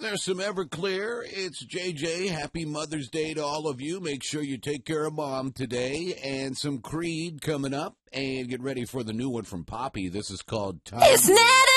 There's some Everclear. It's JJ. Happy Mother's Day to all of you. Make sure you take care of Mom today. And some Creed coming up. And get ready for the new one from Poppy. This is called Time. It's not